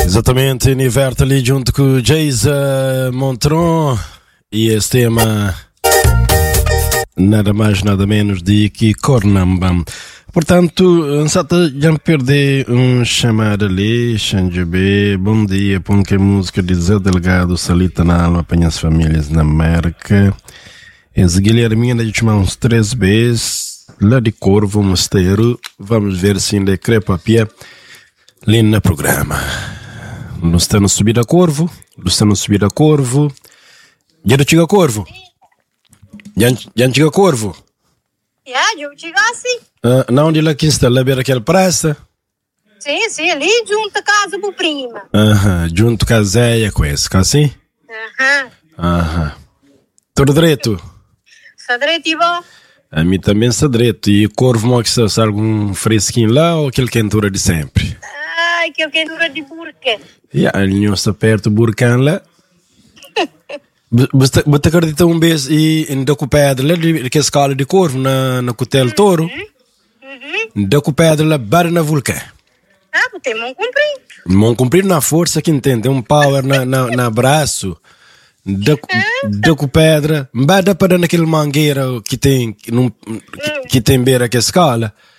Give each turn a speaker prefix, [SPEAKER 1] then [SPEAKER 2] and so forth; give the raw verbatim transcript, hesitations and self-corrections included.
[SPEAKER 1] Exatamente, Niverta ali junto com Jason Montron e esse tema nada mais nada menos de que Cornambam. Portanto, Sata já perdi um chamado ali, Xanjebe, bom dia, põe que música de Zé Delgado, Salita na alma, apanha as famílias na América. Esse Guilherminho de chamar uns três vezes, lá de Corvo, Mosteiro, vamos ver se ainda é crepa a pé, ali no programa. Nós estamos a subir a Corvo, nós estamos a subir a Corvo, já chega a Corvo? Já, já chega a Corvo?
[SPEAKER 2] Já, eu chego assim.
[SPEAKER 1] Uh, não, onde lá que está, lá beira aquela praça?
[SPEAKER 2] Sim, sim, ali junto à casa do prima.
[SPEAKER 1] Aham, uh-huh. Junto com a Zéia, com esse, assim?
[SPEAKER 2] Aham.
[SPEAKER 1] Uh-huh. Aham. Uh-huh. Tudo direito?
[SPEAKER 2] Está direito, Ivo?
[SPEAKER 1] A mim também está direito. E Corvo, mal que está algum fresquinho lá ou aquele quentura de sempre?
[SPEAKER 2] Ai, aquele quentura de burca.
[SPEAKER 1] E yeah, ele não está perto do burcão lá. Você acredita um beijo e ainda com pedra lá de que escala de Corvo na, na Cutelo Toro?
[SPEAKER 2] Uhum.
[SPEAKER 1] Ainda com pedra lá barra na vulcã.
[SPEAKER 2] Ah, porque tem mão comprido.
[SPEAKER 1] Mão comprido na força que entende, um power na, na, na braço. Da com pedra, mbada para naquele mangueira que tem, que, não, que, que tem beira que escala.